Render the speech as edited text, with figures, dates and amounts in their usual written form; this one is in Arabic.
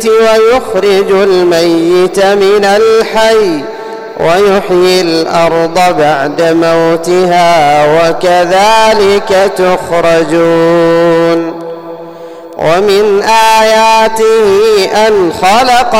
ويخرج الميت من الحي ويحيي الأرض بعد موتها وكذلك تخرجون. ومن آياته أن خلق